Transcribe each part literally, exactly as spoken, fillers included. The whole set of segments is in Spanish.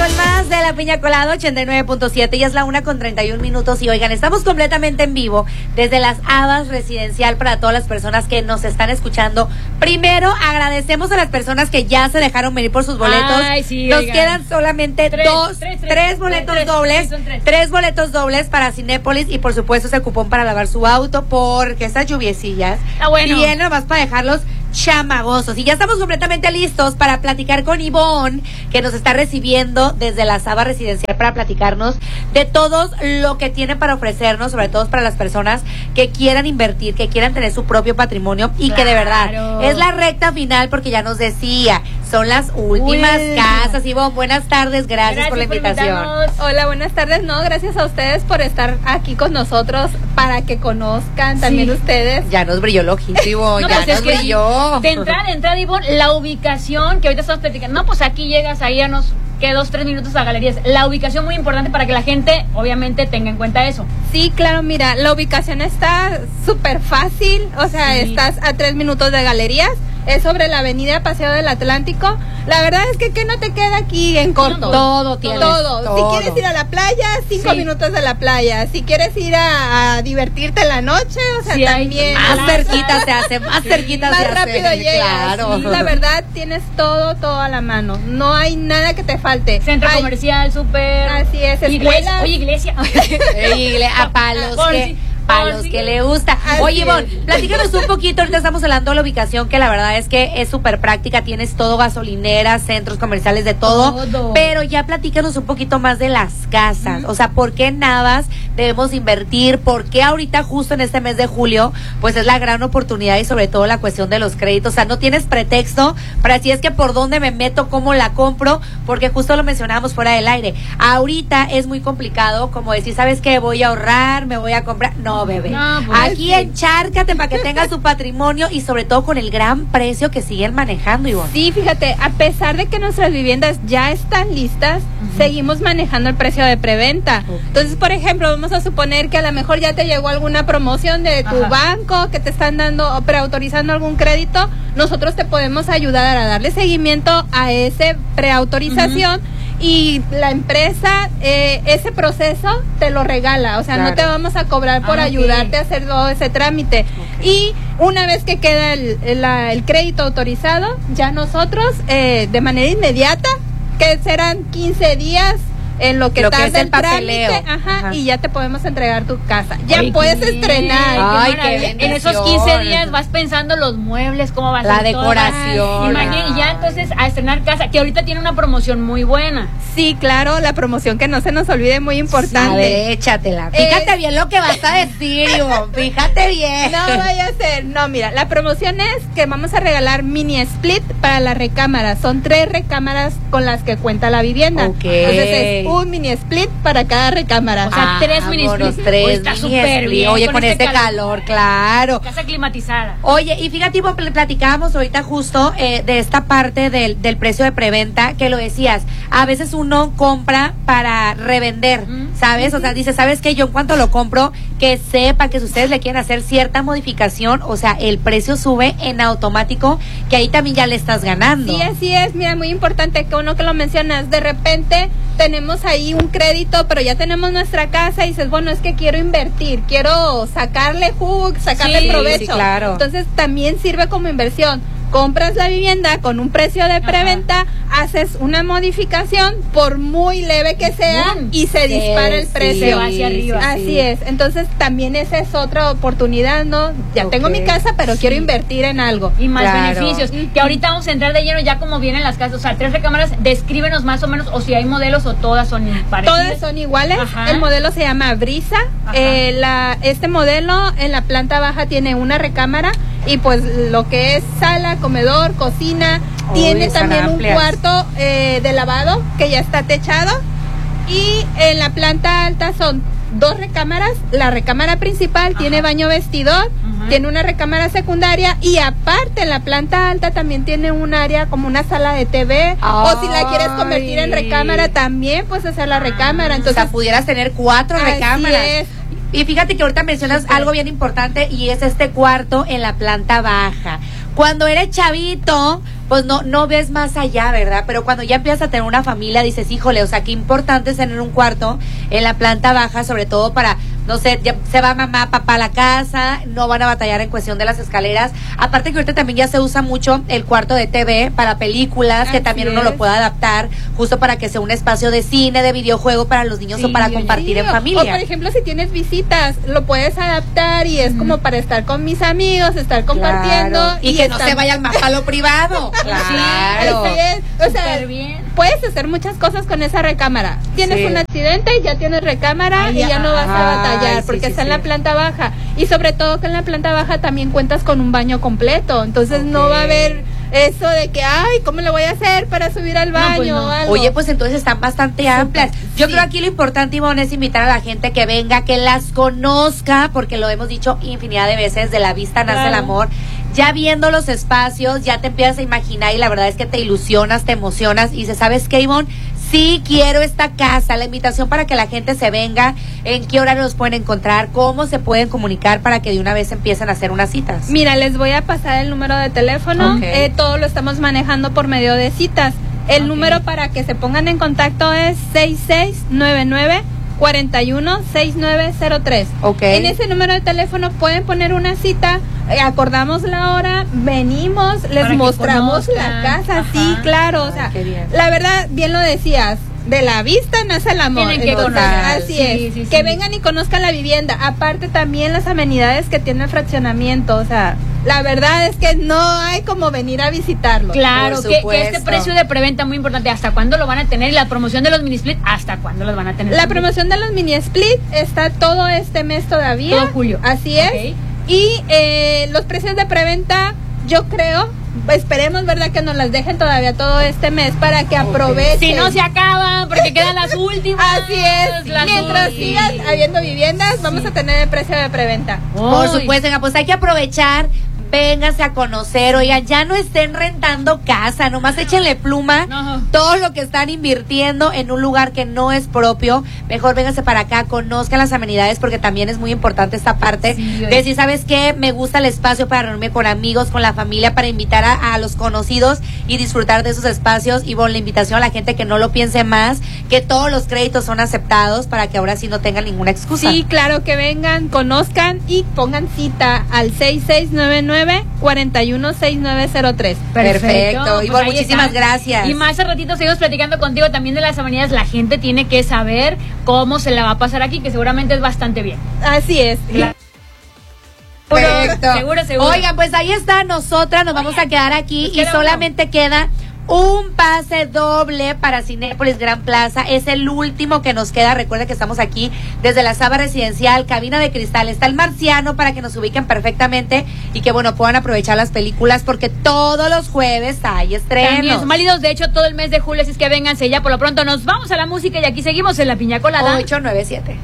con más de La Piña Colada ochenta y nueve punto siete, y es la una con treinta y un minutos. Y oigan, estamos completamente en vivo desde Las Habas Residencial para todas las personas que nos están escuchando. Primero, agradecemos a las personas que ya se dejaron venir por sus boletos. Ay, sí, nos oigan. quedan solamente Tres, dos, tres, tres, tres, boletos tres, dobles, tres, tres. tres boletos dobles para Cinépolis y por supuesto ese cupón para lavar su auto, porque estas lluviecillas Ah, bueno. vienen nomás para dejarlos chamagosos. Y ya estamos completamente listos para platicar con Ivonne, que nos está recibiendo desde La Habas Residencial para platicarnos de todo lo que tiene para ofrecernos, sobre todo para las personas que quieran invertir, que quieran tener su propio patrimonio y Claro. que de verdad es la recta final, porque ya nos decía, son las últimas Uy. casas. Ivonne, buenas tardes, gracias, Gracias por la invitación. invitarnos. Hola, buenas tardes. No, gracias a ustedes por estar aquí con nosotros para que conozcan también Sí. ustedes. Ya nos brilló el ojito, Ivonne, No, ya pues nos es que brilló. De entrada, de entrada, Ivonne, la ubicación que ahorita estamos platicando. No, pues aquí llegas, ahí ya nos quedan dos, tres minutos a galerías. La ubicación muy importante para que la gente, obviamente, tenga en cuenta eso. Sí, claro, mira, la ubicación está súper fácil, o sea, Sí. estás a tres minutos de galerías, es sobre la avenida Paseo del Atlántico. La verdad es que, ¿qué no te queda aquí en corto? Todo tienes, Todo. todo. Si quieres ir a la playa, cinco Sí. minutos de la playa. Si quieres ir a, a divertirte en la noche, o sea, Sí, hay también. Más Plaza. cerquita se hace, más cerquita Más se hace. rápido llegas. Claro. Sí, la verdad, tienes todo, todo a la mano. No hay nada que te falte. Centro Hay- comercial, súper. Así es, Iglesia. escuelas. Oye, iglesia. Ey, le- a palos Por que si- para por los si- que le gusta. Así Oye, Ivonne, es. platícanos un poquito. Ahorita estamos hablando de la ubicación, que la verdad es que es súper práctica. Tienes todo, gasolineras, centros comerciales, de todo. Todo. Pero ya platícanos un poquito más de las casas. O sea, ¿por qué en Navas debemos invertir? ¿Por qué ahorita, justo en este mes de julio, pues es la gran oportunidad, y sobre todo la cuestión de los créditos? O sea, no tienes pretexto para si es que por dónde me meto, cómo la compro, porque justo lo mencionábamos fuera del aire. Ahorita es muy complicado como decir, ¿sabes qué? Voy a ahorrar, me voy a comprar. No, bebé. No, pues, Aquí sí. enchárcate para que tengas su patrimonio, y sobre todo con el gran precio que siguen manejando, Ivonne. Sí, fíjate, a pesar de que nuestras viviendas ya están listas, seguimos manejando el precio de preventa. Ok. Entonces, por ejemplo, vamos a suponer que a lo mejor ya te llegó alguna promoción de tu Ajá. banco, que te están dando o preautorizando algún crédito. Nosotros te podemos ayudar a darle seguimiento a ese preautorización. Y la empresa, eh, ese proceso te lo regala, o sea, Claro. no te vamos a cobrar por Ah, ok. ayudarte a hacer todo ese trámite. Y una vez que queda el, el, la- el crédito autorizado, ya nosotros, eh, de manera inmediata, que serán quince días en lo que Lo que tarda es el el trámite, papeleo. ajá, Ajá. y ya te podemos entregar tu casa. Ya Oye, puedes qué bien. estrenar. Ay, qué maravilla. bendición. En esos quince días vas pensando los muebles, cómo va a La ser todo. decoración. Imagínate, y ya entonces a estrenar casa, que ahorita tiene una promoción muy buena. Sí, claro, la promoción que no se nos olvide, muy importante. A ver, échatela. Eh, Fíjate bien lo que vas a decir, Ivonne. Fíjate bien. No vaya a ser, no, mira, la promoción es que vamos a regalar mini split para la recámara. Son tres recámaras con las que cuenta la vivienda. Ok. Entonces es un mini split para cada recámara. O sea, tres mini Vámonos, split. tres Oye, está mini súper split. bien Oye, con con, este este calor, claro. Casa climatizada. Oye, y fíjate, Ivonne, pl- platicábamos ahorita justo eh, de esta parte del, del precio de preventa, que lo decías, a veces uno compra para revender, Mm. ¿sabes? O sea, dice, ¿sabes qué? Yo en cuanto lo compro, que sepan que si ustedes le quieren hacer cierta modificación, o sea, el precio sube en automático, que ahí también ya le estás ganando. Sí, así es, mira, muy importante que uno que lo mencionas, de repente tenemos ahí un crédito, pero ya tenemos nuestra casa y dices, bueno, es que quiero invertir, quiero sacarle jugo, sacarle Sí, provecho. sí, claro. Entonces también sirve como inversión. Compras la vivienda con un precio de preventa, haces una modificación, por muy leve que sea, Boom. y se Sí, dispara el sí, precio. Se va hacia arriba. sí, Así sí. es, entonces también esa es otra oportunidad, ¿no? Ya Ok. tengo mi casa, pero quiero invertir en algo. Y más Claro. beneficios. Que ahorita vamos a entrar de lleno ya como vienen las casas. O sea, tres recámaras, descríbenos más o menos, o si hay modelos o todas son parecidas. Todas son iguales. Ajá. El modelo se llama Brisa. Ajá. Eh, la, este modelo en la planta baja tiene una recámara y pues lo que es sala, comedor, cocina. Uy, tiene están también amplias. un cuarto eh, de lavado que ya está techado. Y en la planta alta son dos recámaras. La recámara principal Ajá. tiene baño vestidor. Ajá. Tiene una recámara secundaria y aparte en la planta alta también tiene un área como una sala de T V. O si la quieres convertir en Ay. recámara también puedes hacer la recámara. O Entonces sea, pudieras tener cuatro así recámaras. es. Y fíjate que ahorita mencionas Súper. algo bien importante, y es este cuarto en la planta baja. Cuando eres chavito, pues no, no ves más allá, ¿verdad? Pero cuando ya empiezas a tener una familia, dices, híjole, o sea, qué importante es tener un cuarto en la planta baja, sobre todo para, no sé, ya se va mamá, papá a la casa, no van a batallar en cuestión de las escaleras. Aparte que ahorita también ya se usa mucho el cuarto de T V para películas, Así que también uno es. lo puede adaptar, justo para que sea un espacio de cine, de videojuego para los niños Sí, o para sí, compartir Sí, en o- familia. O por ejemplo, si tienes visitas, lo puedes adaptar y es Ujú. como para estar con mis amigos, estar compartiendo. Claro. Y, que no estar- se vayan más a lo privado. Claro. Así es. O sea, Súper bien. puedes hacer muchas cosas con esa recámara. Tienes Sí. un accidente, ya tienes recámara Ay, y ya no vas a ay, batallar sí, porque sí, está en sí. la planta baja. Y sobre todo que en la planta baja también cuentas con un baño completo. Entonces no Ok. va a haber eso de que, ay, ¿cómo le voy a hacer para subir al No, baño pues no. o algo? Oye, pues entonces están bastante amplias. Yo Sí. creo aquí lo importante, Ivonne, es invitar a la gente que venga, que las conozca, porque lo hemos dicho infinidad de veces, de la vista nace el Claro. amor. Ya viendo los espacios, ya te empiezas a imaginar y la verdad es que te ilusionas, te emocionas y dices, ¿sabes qué, Ivonne? Sí quiero esta casa. La invitación para que la gente se venga, en qué horario los pueden encontrar, cómo se pueden comunicar para que de una vez empiecen a hacer unas citas. Mira, les voy a pasar el número de teléfono. Ok. Eh, todo lo estamos manejando por medio de citas. El Ok. número para que se pongan en contacto es seis seis nueve nueve, cuatro uno, seis nueve cero tres. Ok. En ese número de teléfono pueden poner una cita, eh, acordamos la hora, venimos, les Para que mostramos la conozcan. casa, Ajá. sí, claro, o Ay, sea, qué bien. la verdad, bien lo decías. De la vista nace el amor. Tienen que Entonces, conocer. así Sí, es. sí, que sí. vengan y conozcan la vivienda. Aparte también las amenidades que tiene el fraccionamiento. O sea, la verdad es que no hay como venir a visitarlo. Claro, Por que, que supuesto. este precio de preventa muy importante. ¿Hasta cuándo lo van a tener? Y la promoción de los mini split, ¿hasta cuándo los van a tener? La promoción de los mini split está todo este mes todavía. Todo julio. Así es. Ok. Y eh, los precios de preventa, yo creo, esperemos, ¿verdad? Que nos las dejen todavía todo este mes para que aprovechen. Si no se acaban, porque quedan las últimas. Así es. Las Mientras últimas. sigan habiendo viviendas, vamos a tener el precio de preventa. Por Ay. supuesto, venga, pues hay que aprovechar, vénganse a conocer, oigan, ya no estén rentando casa, nomás échenle pluma No. todo lo que están invirtiendo en un lugar que no es propio, mejor vénganse para acá, conozcan las amenidades porque también es muy importante esta parte Sí, de oye. si sabes qué, me gusta el espacio para reunirme con amigos, con la familia, para invitar a, a los conocidos y disfrutar de esos espacios y bueno, la invitación a la gente que no lo piense más, que todos los créditos son aceptados para que ahora sí no tengan ninguna excusa. Sí, claro, que vengan, conozcan y pongan cita al seis seis nueve nueve, cuatro uno, seis nueve cero tres. Perfecto. Ivonne, ahí muchísimas está. gracias. Y más a ratito seguimos platicando contigo también de las avenidas. La gente tiene que saber cómo se la va a pasar aquí, que seguramente es bastante bien. Así es. Claro. Perfecto. Seguro, seguro. Oigan, pues ahí está, nosotras nos vamos a quedar aquí nos y queda solamente queda un pase doble para Cinépolis Gran Plaza. Es el último que nos queda. Recuerden que estamos aquí desde la Saba Residencial, cabina de cristal. Está el Marciano para que nos ubiquen perfectamente y que, bueno, puedan aprovechar las películas porque todos los jueves hay También estrenos. son válidos, de hecho, todo el mes de julio, así es que vénganse ya. Por lo pronto nos vamos a la música y aquí seguimos en la piña colada. ocho nueve siete.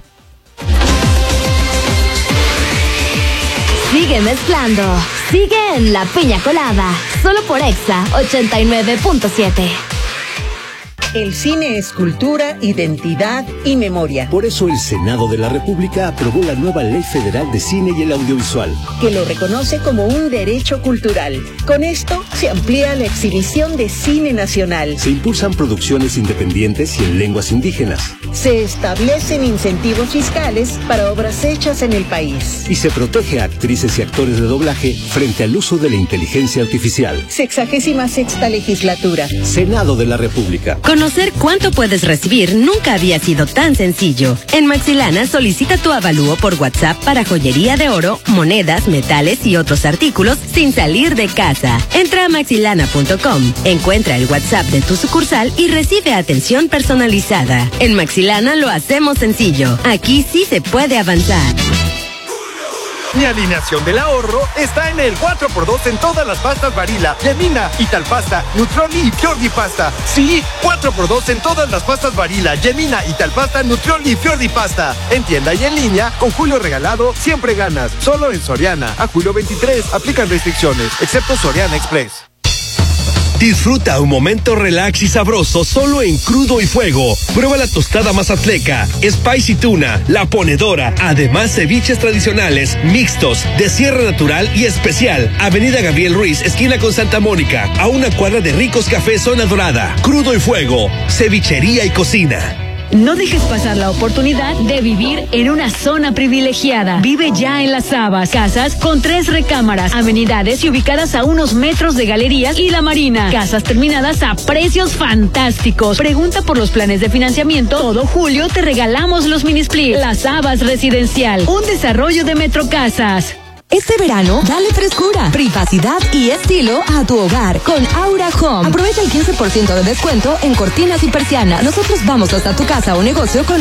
Sigue mezclando. Sigue en La Piña Colada. Solo por Exa ochenta y nueve punto siete. El cine es cultura, identidad y memoria, Por eso el Senado de la República aprobó la nueva Ley Federal de Cine y el Audiovisual. que lo reconoce como un derecho cultural. Con esto se amplía la exhibición de cine nacional. Se impulsan producciones independientes y en lenguas indígenas. Se establecen incentivos fiscales para obras hechas en el país. Y se protege a actrices y actores de doblaje frente al uso de la inteligencia artificial. Sexagésima sexta legislatura. Senado de la República. Conocer cuánto puedes recibir nunca había sido tan sencillo. En Maxilana solicita tu avalúo por WhatsApp para joyería de oro, monedas, metales y otros artículos sin salir de casa. Entra a maxilana punto com, encuentra el WhatsApp de tu sucursal y recibe atención personalizada. En Maxilana lo hacemos sencillo. Aquí sí se puede avanzar. Mi alineación del ahorro está en el cuatro por dos en todas las pastas Barilla, Yemina, Italpasta, Nutrioli y Fiordi Pasta. Sí, cuatro por dos en todas las pastas Barilla, Yemina, Italpasta, Nutrioli y Fiordi Pasta. En tienda y en línea, con Julio Regalado, siempre ganas. Solo en Soriana. A julio veintitrés, aplican restricciones, excepto Soriana Express. Disfruta un momento relax y sabroso solo en Crudo y Fuego. Prueba la tostada mazatleca, spicy tuna, la ponedora, además ceviches tradicionales, mixtos, de sierra natural y especial. Avenida Gabriel Ruiz, esquina con Santa Mónica, a una cuadra de Ricos Café Zona Dorada. Crudo y Fuego, cevichería y cocina. No dejes pasar la oportunidad de vivir en una zona privilegiada. Vive ya en Las Habas, casas con tres recámaras, amenidades y ubicadas a unos metros de galerías y la marina. Casas terminadas a precios fantásticos. Pregunta por los planes de financiamiento. Todo julio te regalamos los mini split. Las Habas Residencial, un desarrollo de Metrocasas. Este verano, dale frescura, privacidad y estilo a tu hogar con Aura Home. Aprovecha el quince por ciento de descuento en cortinas y persianas. Nosotros vamos hasta tu casa o negocio con